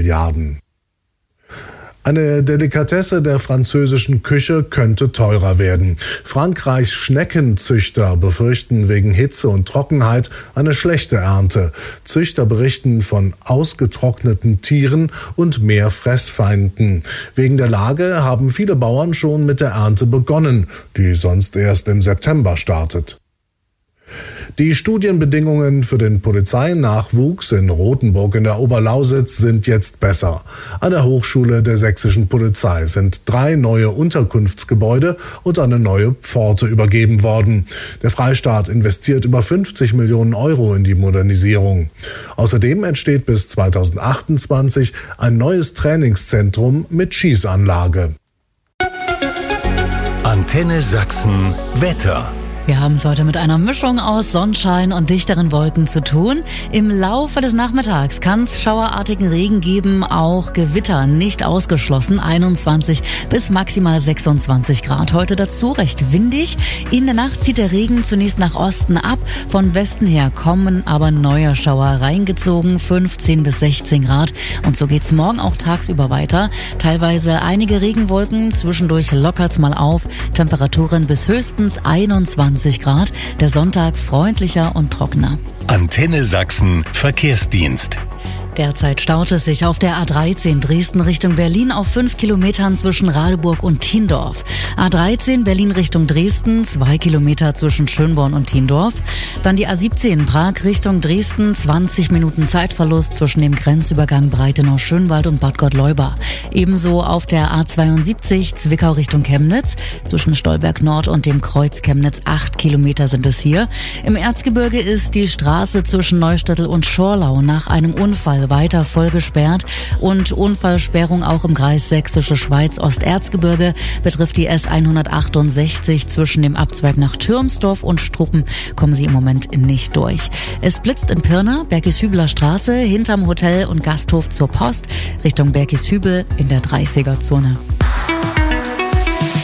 Milliarden. Eine Delikatesse der französischen Küche könnte teurer werden. Frankreichs Schneckenzüchter befürchten wegen Hitze und Trockenheit eine schlechte Ernte. Züchter berichten von ausgetrockneten Tieren und mehr Fressfeinden. Wegen der Lage haben viele Bauern schon mit der Ernte begonnen, die sonst erst im September startet. Die Studienbedingungen für den Polizeinachwuchs in Rothenburg in der Oberlausitz sind jetzt besser. An der Hochschule der sächsischen Polizei sind 3 neue Unterkunftsgebäude und eine neue Pforte übergeben worden. Der Freistaat investiert über 50 Millionen Euro in die Modernisierung. Außerdem entsteht bis 2028 ein neues Trainingszentrum mit Schießanlage. Antenne Sachsen Wetter. Wir haben es heute mit einer Mischung aus Sonnenschein und dichteren Wolken zu tun. Im Laufe des Nachmittags kann es schauerartigen Regen geben, auch Gewitter nicht ausgeschlossen, 21 bis maximal 26 Grad. Heute dazu recht windig. In der Nacht zieht der Regen zunächst nach Osten ab. Von Westen her kommen aber neue Schauer reingezogen, 15 bis 16 Grad. Und so geht's morgen auch tagsüber weiter. Teilweise einige Regenwolken, zwischendurch lockert's mal auf. Temperaturen bis höchstens 21 Grad. Der Sonntag freundlicher und trockener. Antenne Sachsen Verkehrsdienst. Derzeit staut es sich auf der A13 Dresden Richtung Berlin auf 5 Kilometern zwischen Radeburg und Thiendorf. A13 Berlin Richtung Dresden, 2 Kilometer zwischen Schönborn und Thiendorf. Dann die A17 Prag Richtung Dresden, 20 Minuten Zeitverlust zwischen dem Grenzübergang Breitenau-Schönwald und Bad Gottleuba. Ebenso auf der A72 Zwickau Richtung Chemnitz, zwischen Stolberg Nord und dem Kreuz Chemnitz, 8 Kilometer sind es hier. Im Erzgebirge ist die Straße zwischen Neustädtel und Schorlau nach einem Unfall weiter voll gesperrt und Unfallsperrung auch im Kreis Sächsische Schweiz Osterzgebirge betrifft die S168 zwischen dem Abzweig nach Türmsdorf und Struppen kommen sie im Moment nicht durch. Es blitzt in Pirna, Berkishübeler Straße, hinterm Hotel und Gasthof zur Post, Richtung Berkishübel in der 30er-Zone.